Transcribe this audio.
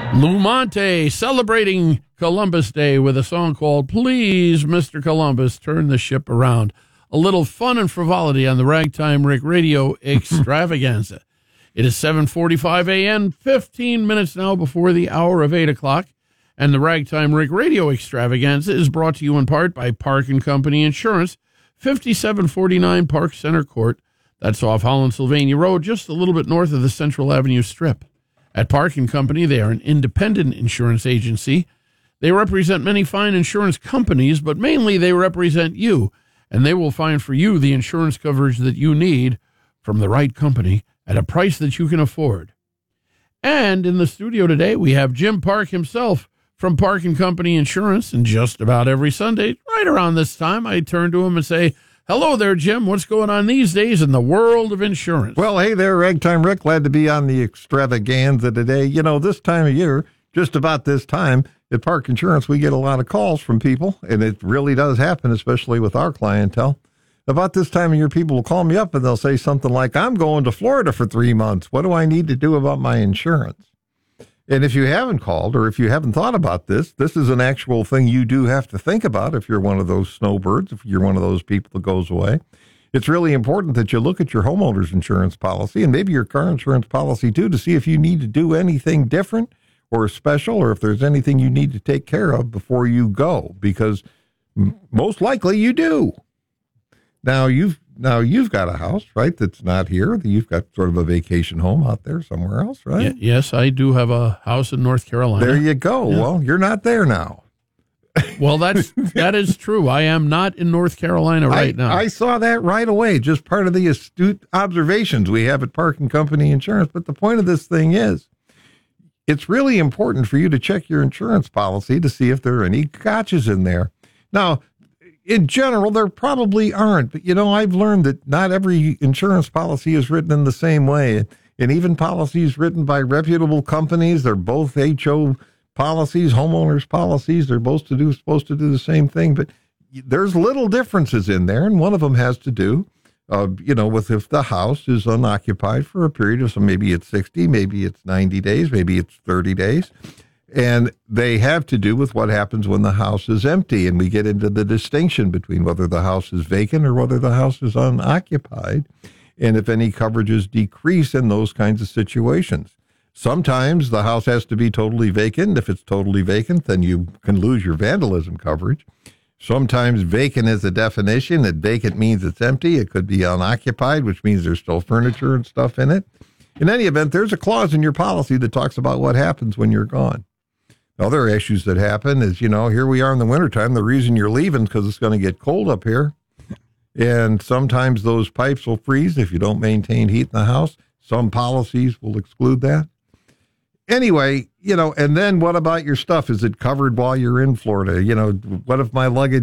Lou Monte celebrating Columbus Day with a song called Please, Mr. Columbus, Turn the Ship Around. A little fun and frivolity on the Ragtime Rick Radio extravaganza. It is 7:45 a.m., 15 minutes now before the hour of 8 o'clock, and the Ragtime Rick Radio extravaganza is brought to you in part by Park & Company Insurance, 5749 Park Center Court. That's off Holland Sylvania Road, just a little bit north of the Central Avenue Strip. At Park & Company, they are an independent insurance agency. They represent many fine insurance companies, but mainly they represent you, and they will find for you the insurance coverage that you need from the right company at a price that you can afford. And in the studio today, we have Jim Park himself from Park & Company Insurance, and just about every Sunday, right around this time, I turn to him and say, hello there, Jim. What's going on these days in the world of insurance? Well, hey there, Ragtime Rick. Glad to be on the extravaganza today. You know, this time of year, just about this time, at Park Insurance, we get a lot of calls from people, and it really does happen, especially with our clientele. About this time of year, people will call me up, and they'll say something like, I'm going to Florida for 3 months. What do I need to do about my insurance? And if you haven't called or if you haven't thought about this, this is an actual thing you do have to think about if you're one of those snowbirds, if you're one of those people that goes away. It's really important that you look at your homeowner's insurance policy and maybe your car insurance policy too to see if you need to do anything different or special or if there's anything you need to take care of before you go, because most likely you do. Now you've got a house, right, that's not here. You've got sort of a vacation home out there somewhere else, right? Yes, I do have a house in North Carolina. There you go. Yeah. Well, you're not there now. Well, that is true. I am not in North Carolina right now. I saw that right away, just part of the astute observations we have at Park & Company Insurance. But the point of this thing is, it's really important for you to check your insurance policy to see if there are any gotchas in there. Now, in general, there probably aren't, but I've learned that not every insurance policy is written in the same way. And even policies written by reputable companies, they're both HO policies, homeowners policies, they're supposed to do the same thing, but there's little differences in there. And one of them has to do, with if the house is unoccupied for a period of, so maybe it's 60, maybe it's 90 days, maybe it's 30 days. And they have to do with what happens when the house is empty. And we get into the distinction between whether the house is vacant or whether the house is unoccupied, and if any coverages decrease in those kinds of situations. Sometimes the house has to be totally vacant. If it's totally vacant, then you can lose your vandalism coverage. Sometimes vacant is a definition. That vacant means it's empty. It could be unoccupied, which means there's still furniture and stuff in it. In any event, there's a clause in your policy that talks about what happens when you're gone. Other issues that happen is, here we are in the wintertime. The reason you're leaving is because it's going to get cold up here. And sometimes those pipes will freeze if you don't maintain heat in the house. Some policies will exclude that. Anyway, and then what about your stuff? Is it covered while you're in Florida? What if my luggage